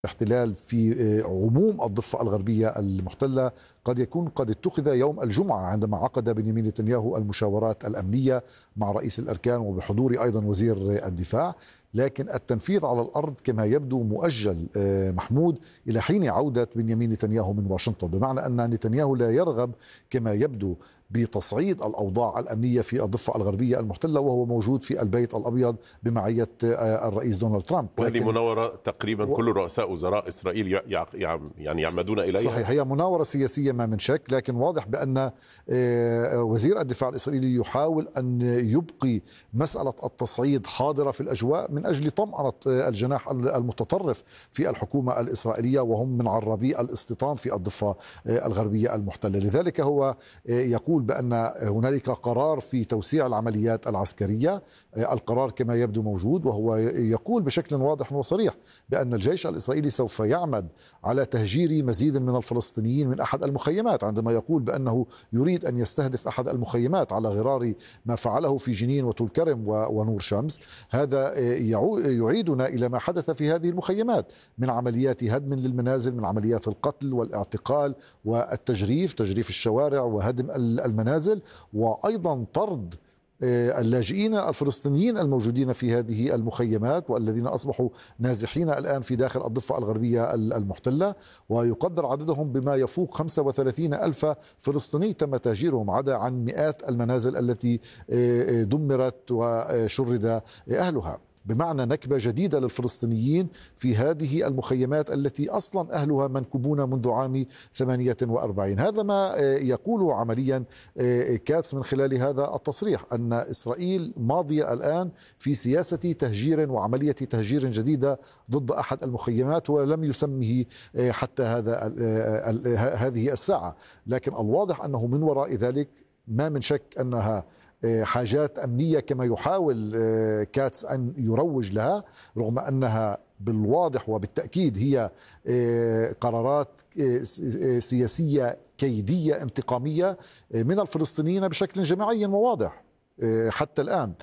الاحتلال في عموم الضفة الغربية المحتلة قد يكون قد اتخذ يوم الجمعة عندما عقد بنيامين نتنياهو المشاورات الأمنية مع رئيس الأركان وبحضور أيضا وزير الدفاع، لكن التنفيذ على الأرض كما يبدو مؤجل محمود إلى حين عودة بنيامين نتنياهو من واشنطن، بمعنى أن نتنياهو لا يرغب كما يبدو بتصعيد الأوضاع الأمنية في الضفة الغربية المحتلة وهو موجود في البيت الأبيض بمعية الرئيس دونالد ترامب. وهذه مناورة تقريبا كل رؤساء وزراء إسرائيل يعني يعمدون إليها. صحيح، هي مناورة سياسية ما من شك، لكن واضح بأن وزير الدفاع الإسرائيلي يحاول أن يبقي مسألة التصعيد حاضرة في الأجواء من أجل طمأنة الجناح المتطرف في الحكومة الإسرائيلية وهم من عرابي الاستيطان في الضفة الغربية المحتلة. لذلك هو يقول بأن هنالك قرار في توسيع العمليات العسكرية، القرار كما يبدو موجود، وهو يقول بشكل واضح وصريح بأن الجيش الإسرائيلي سوف يعمد على تهجير مزيد من الفلسطينيين من أحد المخيمات، عندما يقول بأنه يريد أن يستهدف أحد المخيمات على غرار ما فعله في جنين وطول كرم ونور شمس. هذا يعيدنا إلى ما حدث في هذه المخيمات من عمليات هدم للمنازل، من عمليات القتل والاعتقال والتجريف، تجريف الشوارع وهدم المنازل، وأيضا طرد اللاجئين الفلسطينيين الموجودين في هذه المخيمات والذين أصبحوا نازحين الآن في داخل الضفة الغربية المحتلة، ويقدر عددهم بما يفوق 35 ألف فلسطيني تم تهجيرهم، عدا عن مئات المنازل التي دمرت وشرد أهلها، بمعنى نكبة جديدة للفلسطينيين في هذه المخيمات التي أصلا أهلها منكوبون منذ عام 48. هذا ما يقوله عمليا كاتس من خلال هذا التصريح، أن إسرائيل ماضية الآن في سياسة تهجير وعملية تهجير جديدة ضد أحد المخيمات، ولم يسمه حتى هذه الساعة، لكن الواضح أنه من وراء ذلك ما من شك أنها حاجات أمنية كما يحاول كاتس أن يروج لها، رغم أنها بالواضح وبالتأكيد هي قرارات سياسية كيدية انتقامية من الفلسطينيين بشكل جماعي وواضح حتى الآن.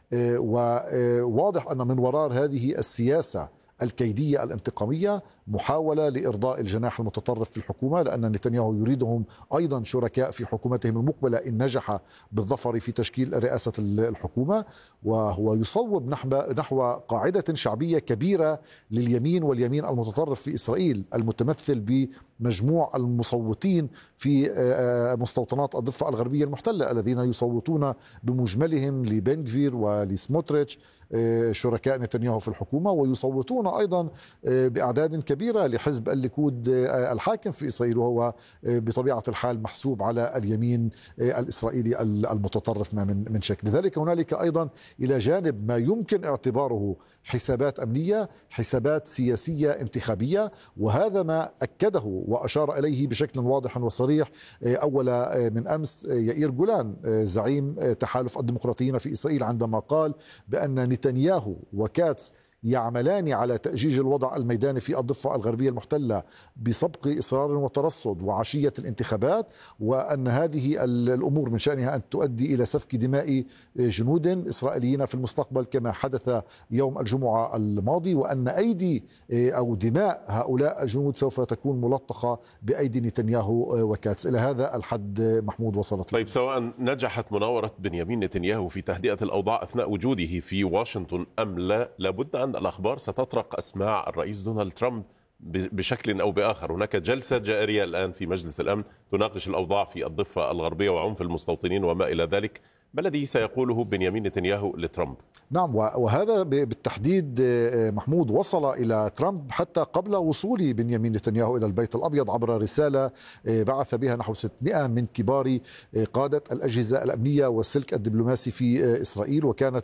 وواضح أن من وراء هذه السياسة الكيدية الانتقامية محاولة لإرضاء الجناح المتطرف في الحكومة، لأن نتنياهو يريدهم أيضا شركاء في حكومتهم المقبلة إن نجح بالظفر في تشكيل رئاسة الحكومة، وهو يصوب نحو قاعدة شعبية كبيرة لليمين واليمين المتطرف في إسرائيل، المتمثل بمجموع المصوتين في مستوطنات الضفة الغربية المحتلة الذين يصوتون بمجملهم لبن غفير ولسموتريتش شركاء نتنياهو في الحكومة، ويصوتون أيضا بأعداد كبيرة لحزب الليكود الحاكم في إسرائيل، وهو بطبيعة الحال محسوب على اليمين الإسرائيلي المتطرف ما من شك. لذلك هنالك أيضا إلى جانب ما يمكن اعتباره حسابات أمنية، حسابات سياسية انتخابية، وهذا ما أكده وأشار إليه بشكل واضح وصريح أول من أمس يائير جولان زعيم تحالف الديمقراطيين في إسرائيل، عندما قال بأن نتنياهو وكاتس يعملان على تأجيج الوضع الميداني في الضفة الغربية المحتلة بسبق إصرار وترصد وعشية الانتخابات، وأن هذه الأمور من شأنها أن تؤدي إلى سفك دماء جنود إسرائيليين في المستقبل كما حدث يوم الجمعة الماضي، وأن أيدي أو دماء هؤلاء الجنود سوف تكون ملطخة بأيدي نتنياهو وكاتس. إلى هذا الحد محمود وصلت. طيب، سواء نجحت مناورة بنيامين نتنياهو في تهدئة الأوضاع أثناء وجوده في واشنطن أم لا، لابد أن الأخبار ستطرق أسماع الرئيس دونالد ترامب بشكل أو بآخر. هناك جلسة جارية الآن في مجلس الأمن تناقش الأوضاع في الضفة الغربية وعنف المستوطنين وما إلى ذلك. ما الذي سيقوله بنيامين نتنياهو لترامب؟ نعم، وهذا بالتحديد محمود وصل إلى ترامب حتى قبل وصول بنيامين نتنياهو إلى البيت الأبيض عبر رسالة بعث بها نحو 600 من كبار قادة الأجهزة الأمنية والسلك الدبلوماسي في إسرائيل، وكانت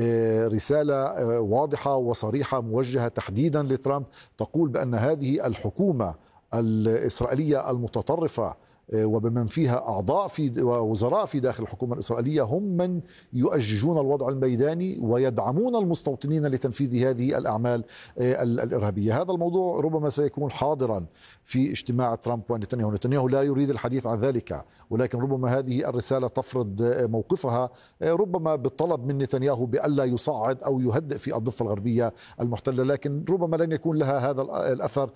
رسالة واضحة وصريحة موجهة تحديدا لترامب تقول بأن هذه الحكومة الإسرائيلية المتطرفة وبمن فيها أعضاء في ووزراء في داخل الحكومة الإسرائيلية هم من يؤججون الوضع الميداني ويدعمون المستوطنين لتنفيذ هذه الأعمال الإرهابية. هذا الموضوع ربما سيكون حاضرا في اجتماع ترامب ونتنياهو. نتنياهو لا يريد الحديث عن ذلك، ولكن ربما هذه الرسالة تفرض موقفها، ربما بالطلب من نتنياهو بألا يصعد أو يهدئ في الضفة الغربية المحتلة، لكن ربما لن يكون لها هذا الأثر